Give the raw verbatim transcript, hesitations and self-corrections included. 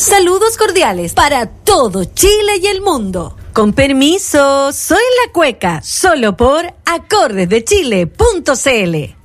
Saludos cordiales para todo Chile y el mundo. Con permiso, soy la Cueca, solo por acordes de chile punto c l.